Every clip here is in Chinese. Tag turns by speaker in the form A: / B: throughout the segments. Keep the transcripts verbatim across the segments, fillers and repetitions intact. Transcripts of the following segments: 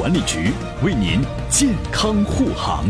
A: 管理局为您健康护航。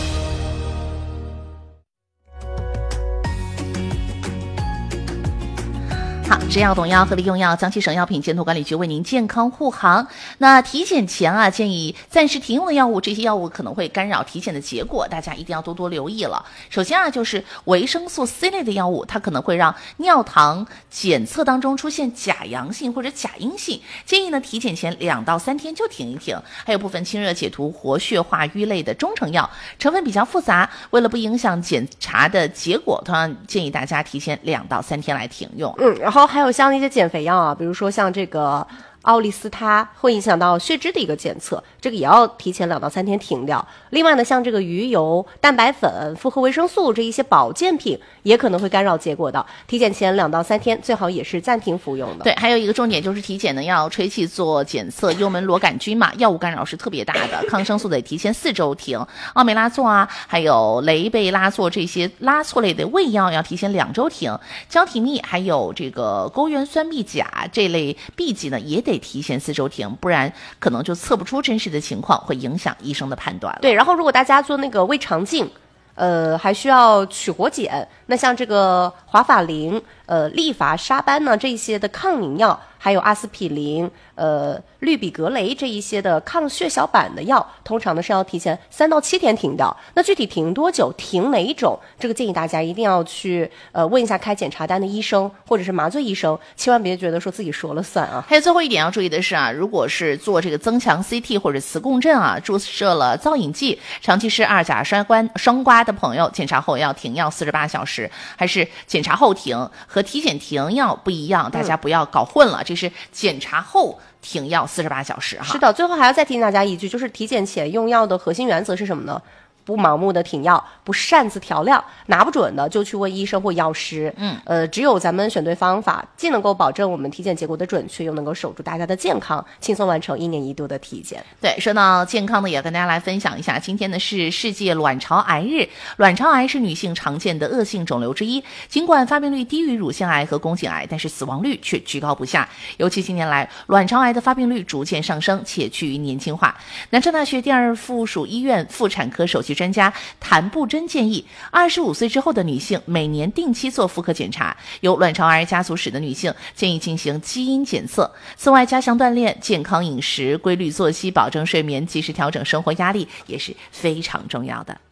B: 好，吃药懂药，合理用药，江西省药品监督管理局为您健康护航。那体检前啊，建议暂时停用的药物，这些药物可能会干扰体检的结果，大家一定要多多留意了。首先啊，就是维生素 C 类的药物，它可能会让尿糖检测当中出现假阳性或者假阴性，建议呢体检前两到三天就停一停。还有部分清热解毒、活血化瘀类的中成药，成分比较复杂，为了不影响检查的结果，同样建议大家提前两到三天来停用。
C: 嗯，然后还有像那些减肥药啊，比如说像这个奥利司他，会影响到血脂的一个检测，这个也要提前两到三天停掉。另外呢，像这个鱼油、蛋白粉、复合维生素这一些保健品，也可能会干扰结果的。体检前两到三天最好也是暂停服用的。
B: 对，还有一个重点就是体检呢要吹气做检测幽门螺杆菌嘛，药物干扰是特别大的，抗生素得提前四周停，奥美拉唑啊，还有雷贝拉唑这些拉唑类的胃药要提前两周停，胶体嘧还有这个钩原酸嘧甲这类 B 级呢也得提前四周停，不然可能就测不出真实的情况，会影响医生的判断了。
C: 对，然后如果大家做那个胃肠镜，呃，还需要取活检，那像这个华法林、呃利伐沙班呢这一些的抗凝药，还有阿司匹林、呃氯吡格雷这一些的抗血小板的药，通常呢是要提前三到七天停掉。那具体停多久、停哪一种，这个建议大家一定要去呃问一下开检查单的医生或者是麻醉医生，千万别觉得说自己说了算啊。
B: 还有最后一点要注意的是啊，如果是做这个增强 C T 或者磁共振啊，注射了造影剂，长期吃二甲双苷双胍的朋友，检查后要停药四十八小时，还是检查后停，和体检停药不一样，大家不要搞混了，嗯、这是检查后停药四十八小时哈。
C: 是的，最后还要再提醒大家一句，就是体检前用药的核心原则是什么呢？不盲目的停药，不擅自调料，拿不准的就去问医生或药师。嗯，呃，只有咱们选对方法，既能够保证我们体检结果的准确，又能够守住大家的健康，轻松完成一年一度的体检。
B: 对，说到健康呢，也要跟大家来分享一下，今天呢是世界卵巢癌日。卵巢癌是女性常见的恶性肿瘤之一，尽管发病率低于乳腺癌和宫颈癌，但是死亡率却居高不下。尤其近年来，卵巢癌的发病率逐渐上升，且趋于年轻化。南昌大学第二附属医院妇产科首席专家谭步珍建议，二十五岁之后的女性每年定期做妇科检查，有卵巢癌家族史的女性建议进行基因检测。此外，加强锻炼、健康饮食、规律作息、保证睡眠、及时调整生活压力也是非常重要的。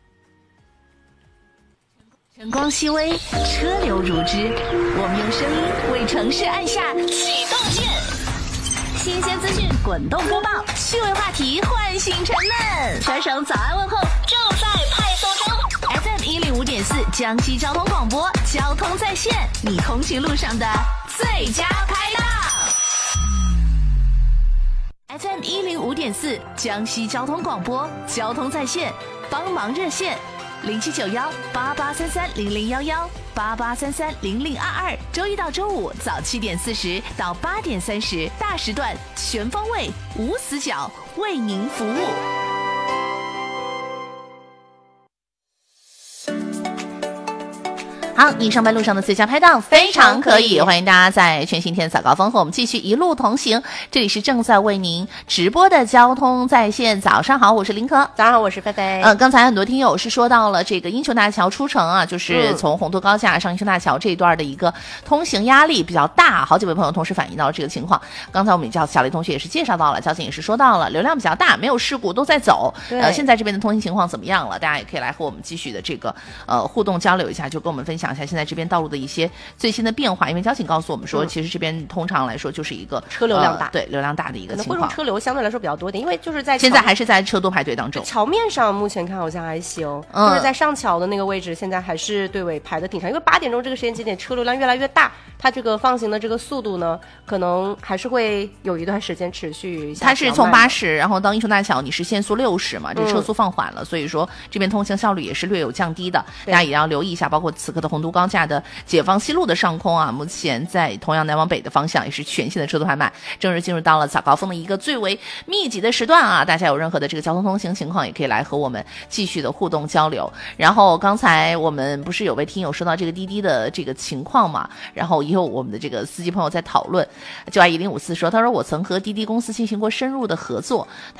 D: 晨光熹微，车流如织，我们用声音为城市按下启动键。新鲜资讯滚动播报，趣味话题唤醒沉闷，全省早安问候正在派送中。F M 一零五点四江西交通广播，交通在线，你通勤路上的最佳拍档。F M 一零五点四江西交通广播，交通在线，帮忙热线零七九幺八八三三零零幺幺。八八三三零零二二，周一到周五早七点四十到八点三十，大时段全方位无死角为您服务。
B: 好，你上班路上的最佳拍档非常可以，欢迎大家在全新天早高峰和我们继续一路同行。这里是正在为您直播的交通在线，早上好，我是林可。
C: 早上好，我是菲菲。
B: 嗯、呃，刚才很多听友是说到了这个英雄大桥出城啊，就是从红渡高架上英雄大桥这一段的一个通行压力比较大，好几位朋友同时反映到了这个情况。刚才我们叫小雷同学也是介绍到了，交警也是说到了，流量比较大，没有事故都在走。呃，现在这边的通行情况怎么样了？大家也可以来和我们继续的这个呃互动交流一下，就跟我们分享一下现在这边道路的一些最新的变化。因为交警告诉我们说、嗯、其实这边通常来说就是一个
C: 车流量大、
B: 呃、对流量大的一个情况，
C: 可能车流相对来说比较多一点，因为就是在
B: 现在还是在车多排队当中。
C: 桥面上目前看好像还行、嗯、就是在上桥的那个位置现在还是队尾排的挺长，因为八点钟这个时间节点车流量越来越大，它这个放行的这个速度呢可能还是会有一段时间持续。
B: 它是从八十然后到英雄大桥你是限速六十嘛，这车速放缓了、嗯、所以说这边通行效率也是略有降低的，大家也要留意一下。包括此刻的红渡高架的解放西路的上空啊，目前在同样南往北的方向也是全线的车都排满，正式进入到了早高峰的一个最为密集的时段啊。大家有任何的这个交通通行情况也可以来和我们继续的互动交流。然后刚才我们不是有位听友说到这个滴滴的这个情况嘛，然后也有我们的这个司机朋友在讨论，就爱一零五四说，他说我曾和滴滴公司进行过深入的合作，